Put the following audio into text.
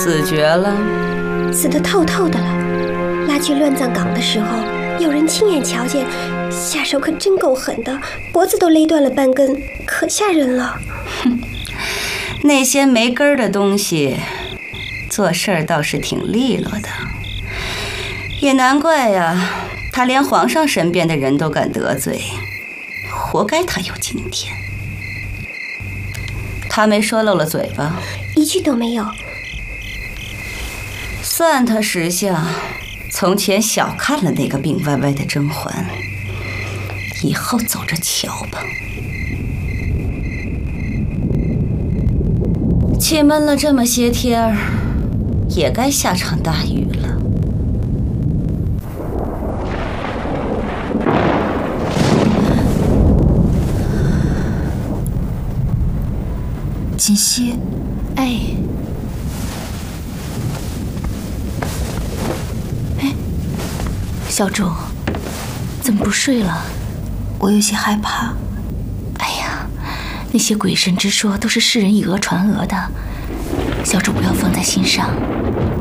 死绝了？ 死得透透的了。拉去乱葬岗的时候，有人亲眼瞧见，下手可真够狠的，脖子都勒断了半根，可吓人了。 哼，那些没根儿的东西，做事儿倒是挺利落的。也难怪呀，他连皇上身边的人都敢得罪，活该他有今天。他没说漏了嘴吧？ 一句都没有。 算他识相，从前小看了那个病歪歪的甄嬛，以后走着瞧吧。气闷了这么些天儿，也该下场大雨了。 锦溪，哎，小主，怎么不睡了？ 我有些害怕。 哎呀，那些鬼神之说都是世人以讹传讹的，小主不要放在心上。